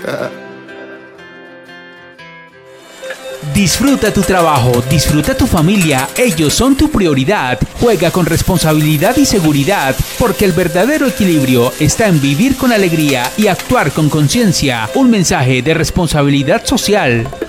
Disfruta tu trabajo, disfruta tu familia, ellos son tu prioridad. Juega con responsabilidad y seguridad, porque el verdadero equilibrio está en vivir con alegría y actuar con conciencia. Un mensaje de responsabilidad social.